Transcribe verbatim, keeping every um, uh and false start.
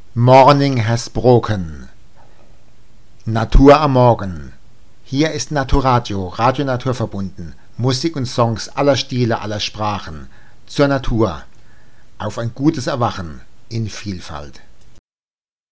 Morning has broken. Natur am Morgen. Hier ist Naturadio, Radio Natur verbunden. Musik und Songs aller Stile, aller Sprachen. Zur Natur. Auf ein gutes Erwachen in Vielfalt.